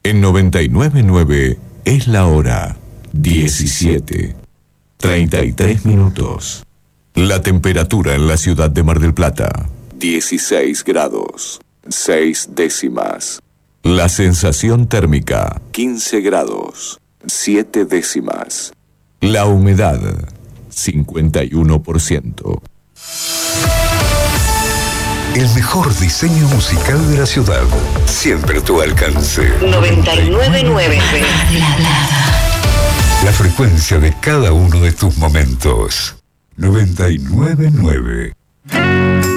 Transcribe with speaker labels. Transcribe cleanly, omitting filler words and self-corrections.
Speaker 1: En 99.9 es la hora 17:33 minutos. La temperatura en la ciudad de Mar del Plata, 16 grados, 6 décimas. La sensación térmica, 15 grados, 7 décimas. La humedad, 51%.
Speaker 2: El mejor diseño musical de la ciudad, siempre a tu alcance.
Speaker 3: 99.9.
Speaker 2: La frecuencia de cada uno de tus momentos. 99.9.